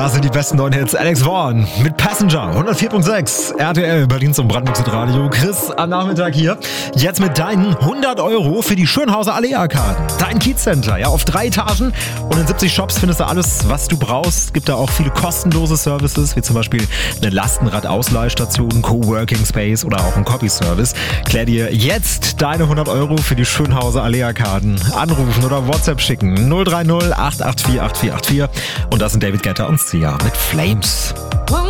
Da sind die besten neuen Hits. Alex Vaughn mit Passenger, 104.6, RTL, Berlin zum Brandenburg Radio. Chris am Nachmittag hier. Jetzt mit deinen 100 € für die Schönhauser Allee-Arkaden. Dein Kiezcenter, ja, auf 3 Etagen und in 70 Shops findest du alles, was du brauchst. Gibt da auch viele kostenlose Services, wie zum Beispiel eine Lastenrad-Ausleihstation, Coworking Space oder auch ein Copy-Service. Klär dir jetzt deine 100 € für die Schönhauser Allee-Arkaden. Anrufen oder WhatsApp schicken. 030 884 8484. Und das sind David Guetta und Sia mit Flames. One